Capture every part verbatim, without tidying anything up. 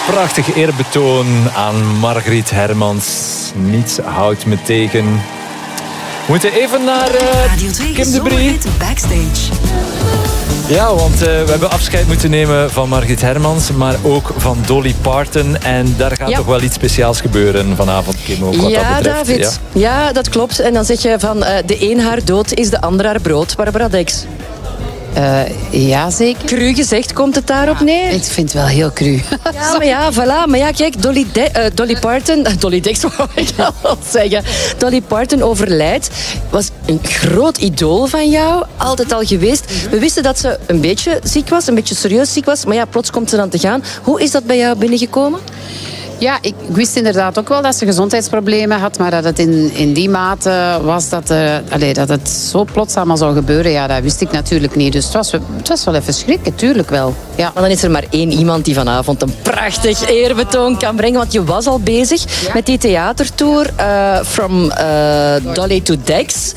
Prachtig eerbetoon aan Margriet Hermans. Niets houdt me tegen. We moeten even naar uh, Kim de Brie. Backstage. Ja, want uh, we hebben afscheid moeten nemen van Margriet Hermans, maar ook van Dolly Parton. En daar gaat ja. toch wel iets speciaals gebeuren vanavond, Kim, ook wat ja, dat betreft. David. Ja? ja, dat klopt. En dan zeg je van uh, de een haar dood is de ander haar brood. Barbara Dex. Uh, ja, zeker. Cru gezegd komt het daarop neer? Ja, ik vind het wel heel cru. Ja, maar ja, voilà. Maar ja, kijk, Dolly, De- uh, Dolly Parton... Uh, Dolly Dex, wou ik al zeggen. Dolly Parton overlijdt. Was een groot idool van jou. Altijd al geweest. We wisten dat ze een beetje ziek was. Een beetje serieus ziek was. Maar ja, plots komt ze dan te gaan. Hoe is dat bij jou binnengekomen? Ja, ik wist inderdaad ook wel dat ze gezondheidsproblemen had, maar dat het in, in die mate was dat, uh, allez, dat het zo plots allemaal zou gebeuren, ja, dat wist ik natuurlijk niet. Dus het was, het was wel even schrikken, tuurlijk wel. Ja. Maar dan is er maar één iemand die vanavond een prachtig eerbetoon kan brengen, want je was al bezig ja. met die theatertour uh, From uh, Dolly to Dex.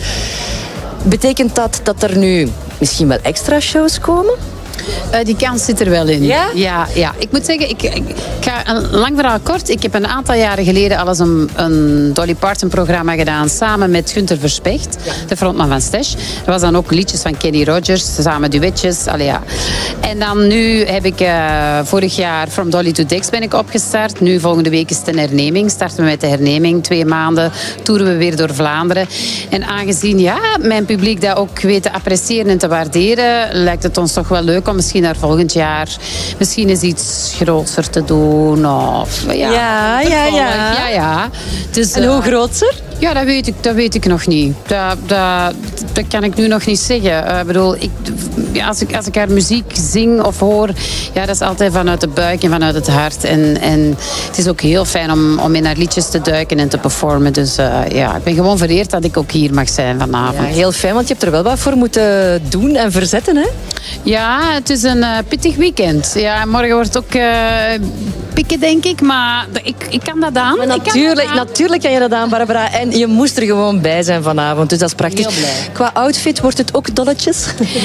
Betekent dat dat er nu misschien wel extra shows komen? Uh, die kans zit er wel in. Ja? Ja, ja. Ik moet zeggen, ik, ik, ik ga een lang verhaal kort. Ik heb een aantal jaren geleden al eens een, een Dolly Parton programma gedaan samen met Gunther Verspecht, ja. de frontman van Stash. Er was dan ook liedjes van Kenny Rogers, samen duetjes. Allee, ja. En dan nu heb ik uh, vorig jaar From Dolly to Dex ben ik opgestart. Nu volgende week is het een herneming. Starten we met de herneming. Twee maanden toeren we weer door Vlaanderen. En aangezien ja, mijn publiek dat ook weet te appreciëren en te waarderen, lijkt het ons toch wel leuk om misschien naar volgend jaar misschien eens iets groter te doen. Of, ja, ja, ja, ja. ja, ja. Dus, en uh, hoe groter? Ja, dat weet ik, dat weet ik nog niet. Dat, dat, dat kan ik nu nog niet zeggen. Uh, bedoel, ik, als, ik, als ik haar muziek zing of hoor, ja, dat is altijd vanuit de buik en vanuit het hart. En, en het is ook heel fijn om, om in haar liedjes te duiken en te performen. Dus uh, ja, ik ben gewoon vereerd dat ik ook hier mag zijn vanavond. Ja, heel fijn, want je hebt er wel wat voor moeten doen en verzetten, hè? Ja, het is een uh, pittig weekend. Ja, morgen wordt ook uh, pikken, denk ik. Maar ik, ik kan dat aan. Maar natuurlijk, kan natuurlijk kan je dat aan, Barbara. En je moest er gewoon bij zijn vanavond. Dus dat is prachtig. Heel blij. Qua outfit wordt het ook dolletjes?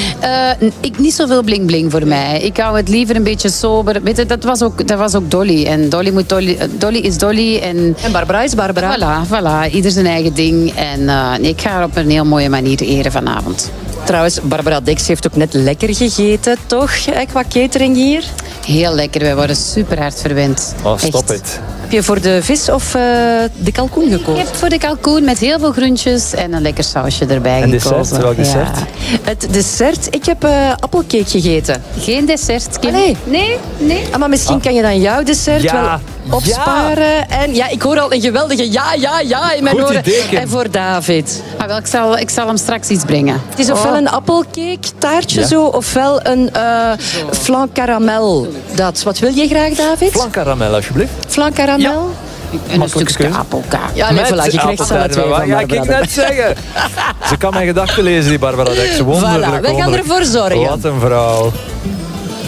Uh, ik, niet zoveel bling-bling voor mij. Ik hou het liever een beetje sober. Weet je, dat was ook, dat was ook Dolly. En Dolly, moet Dolly, Dolly is Dolly. En, en Barbara is Barbara. Voilà, voilà. Ieder zijn eigen ding. En uh, nee, ik ga haar op een heel mooie manier eren vanavond. Trouwens, Barbara Dex heeft ook net lekker gegeten, toch? Qua catering hier. Heel lekker. Wij worden super hard verwend. Oh, stop het. Heb je voor de vis of uh, de kalkoen gekozen? Ik heb voor de kalkoen met heel veel groentjes en een lekker sausje erbij en gekozen. En dessert? Welk dessert? Ja. Het dessert? Ik heb uh, appelcake gegeten. Geen dessert, Kim? Nee. Nee? Nee? Ah, maar misschien ah. kan je dan jouw dessert ja. wel opsparen. Ja. En ja, ik hoor al een geweldige ja, ja, ja in mijn Goed oren. Idee, Kim. En voor David. Ah, wel, ik, zal, ik zal hem straks iets brengen. Het is ofwel oh. een appelcake, taartje ja. zo, ofwel een uh, flan caramel. Dat. Wat wil je graag, David? Flan caramel, alsjeblieft. Flan caramel? Ja. En een stukje appelkaak. Ja, nee, voilà, je krijgt alle twee van Ja, ik ging net zeggen. Ze kan mijn gedachten lezen, die Barbara Dex. Wonderlijk, voilà, wij gaan ervoor zorgen. Wat een vrouw.